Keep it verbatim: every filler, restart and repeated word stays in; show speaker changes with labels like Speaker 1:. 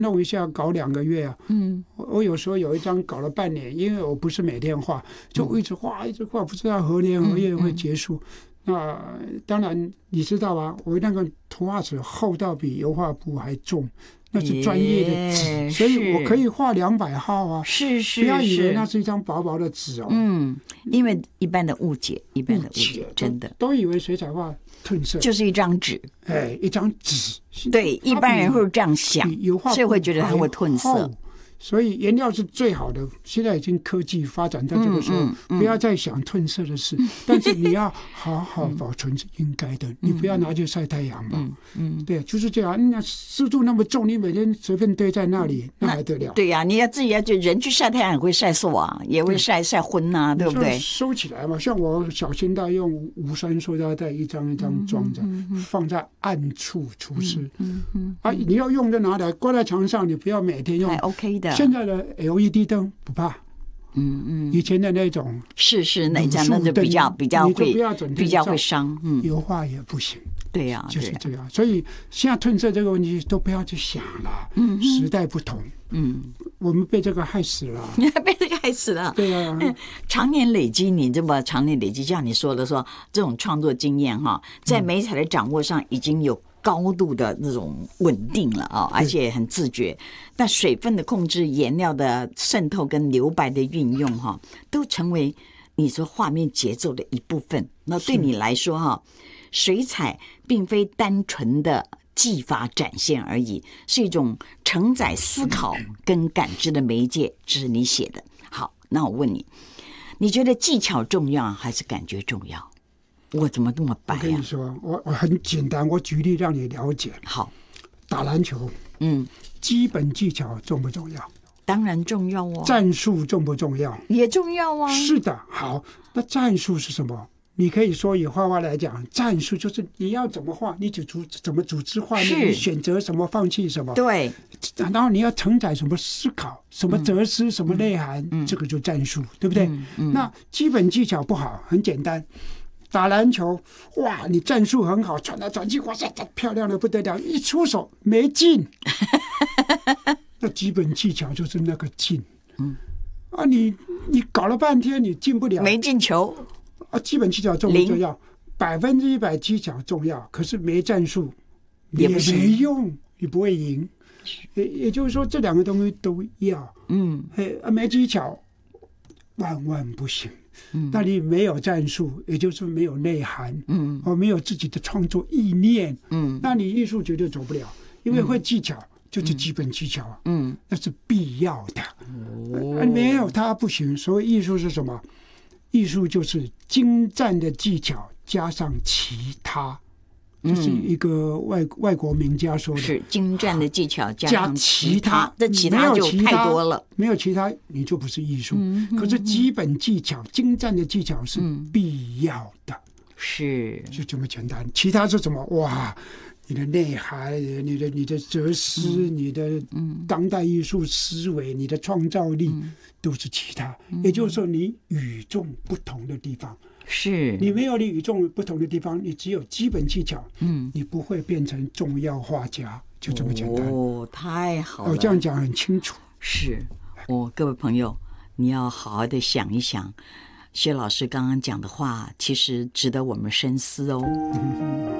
Speaker 1: 弄一下搞两个月啊。嗯，我, 我有时候有一张搞了半年，因为我不是每天画，就一直画一直画，不知道何年何月会结束。嗯嗯、那当然你知道吧，我那个图画纸厚到比油画布还重。那是专业的纸，所以我可以画两百号啊！
Speaker 2: 是是，
Speaker 1: 不要以为那是一张薄薄的纸哦。
Speaker 2: 嗯，因为一般的误解，一般的误解，真的
Speaker 1: 都以为水彩画褪色
Speaker 2: 就是一张纸，
Speaker 1: 哎，一张纸。
Speaker 2: 对，一般人会这样想，所以会觉得它会褪色。
Speaker 1: 所以颜料是最好的，现在已经科技发展到这个时候，嗯嗯嗯、不要再想褪色的事，嗯、但是你要好好保存是应该的，嗯、你不要拿去晒太阳嘛。嗯嗯，对，就是这样。那湿度那么重，你每天随便堆在那里，那还得了？
Speaker 2: 对呀、啊，你要自己要就人去晒太阳也会晒塑啊，也会晒晒昏呐、啊，对不对？
Speaker 1: 收起来嘛，像我小心袋用无酸塑胶袋一张一张装着，嗯嗯嗯、放在暗处除湿。嗯嗯啊，你要用就拿来挂在墙上，你不要每天用。
Speaker 2: 还 OK 的。
Speaker 1: 现在的 L E D 灯不怕，嗯嗯，以前的那种
Speaker 2: 是是那种那就比较比较会比较会伤，嗯，
Speaker 1: 油画也不行，
Speaker 2: 对呀、啊，
Speaker 1: 就是这样。所以现在褪色这个问题都不要去想了，嗯，时代不同，嗯，我们被这个害死了，
Speaker 2: 被这个害死了，
Speaker 1: 对啊，
Speaker 2: 嗯，常年累积，你这么常年累积，像你说的说这种创作经验哈，在媒材的掌握上已经有高度的那种稳定了啊、哦，而且很自觉。那水分的控制、颜料的渗透跟留白的运用哈，都成为你说画面节奏的一部分。那对你来说哈，水彩并非单纯的技法展现而已，是一种承载思考跟感知的媒介。这是你写的。好，那我问你，你觉得技巧重要还是感觉重要？我怎么这么白呀、啊？
Speaker 1: 我跟你说，我我很简单，我举例让你了解。
Speaker 2: 好，
Speaker 1: 打篮球，嗯，基本技巧重不重要？
Speaker 2: 当然重要哦。
Speaker 1: 战术重不重要？
Speaker 2: 也重要啊。
Speaker 1: 是的。好，那战术是什么？你可以说以画画来讲，战术就是你要怎么画，你组组怎么组织画面，你选择什么，放弃什么。
Speaker 2: 对。
Speaker 1: 然后你要承载什么思考，什么哲思，嗯、什么内涵，嗯、这个就战术，对不对？嗯嗯、那基本技巧不好，很简单。打篮球，哇，你战术很好，传来传去，哇塞，漂亮的不得了，一出手没进。那基本技巧就是那个进，嗯，啊，你你搞了半天你进不了，
Speaker 2: 没进球，
Speaker 1: 啊，基本技巧重不重要？百分之一百技巧重要，可是没战术也没用，你不会赢。也也就是说，这两个东西都要，嗯，啊，没技巧万万不行。嗯，那你没有战术，也就是没有内涵，嗯，或没有自己的创作意念，嗯，那你艺术绝对走不了，因为会技巧就是基本技巧，嗯，那是必要的，哦，没有它不行。所以艺术是什么？艺术就是精湛的技巧加上其他，这是一个外外国名家说的，
Speaker 2: 是精湛的技巧加上
Speaker 1: 其他，
Speaker 2: 这其他就太多了，
Speaker 1: 没有其他你就不是艺术。嗯嗯、可是基本技巧、精湛的技巧是必要的，
Speaker 2: 是、
Speaker 1: 嗯、就这么简单。其他是什么？哇，你的内涵、你的你的哲思、嗯、你的当代艺术思维、你的创造力，嗯、都是其他。嗯、也就是说，你与众不同的地方。
Speaker 2: 是
Speaker 1: 你没有你与众不同的地方，你只有基本技巧，嗯，你不会变成重要画家，就这么简单。
Speaker 2: 哦，太好了，
Speaker 1: 我这样讲很清楚。
Speaker 2: 是，哦，各位朋友，你要好好的想一想，薛老师刚刚讲的话，其实值得我们深思哦。嗯